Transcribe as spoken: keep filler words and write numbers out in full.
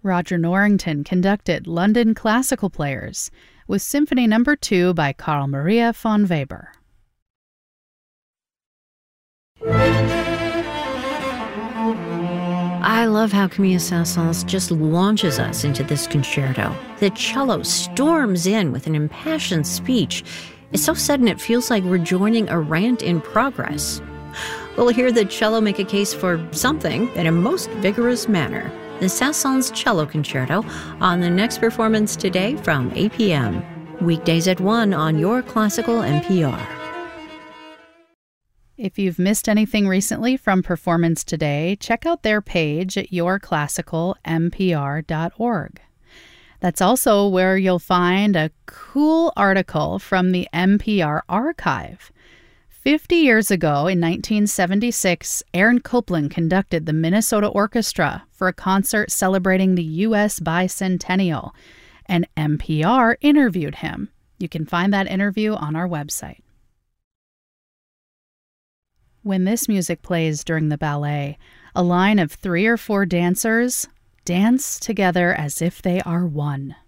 Roger Norrington conducted London Classical Players with Symphony Number two by Carl Maria von Weber. I love how Camille Saint-Saëns just launches us into this concerto. The cello storms in with an impassioned speech. It's so sudden it feels like we're joining a rant in progress. We'll hear the cello make a case for something in a most vigorous manner. The Saint-Saëns Cello Concerto on the next performance today from eight p.m. Weekdays at one on Your Classical N P R. If you've missed anything recently from Performance Today, check out their page at your classical n p r dot org. That's also where you'll find a cool article from the N P R archive. Fifty years ago, in nineteen seventy-six, Aaron Copland conducted the Minnesota Orchestra for a concert celebrating the U S bicentennial, and N P R interviewed him. You can find that interview on our website. When this music plays during the ballet, a line of three or four dancers dance together as if they are one.